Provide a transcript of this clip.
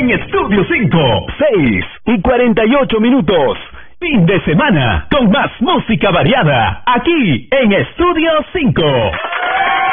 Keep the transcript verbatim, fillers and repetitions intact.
en Estudio cinco, seis y cuarenta y ocho minutos. Fin de semana con más música variada aquí en Estudio cinco.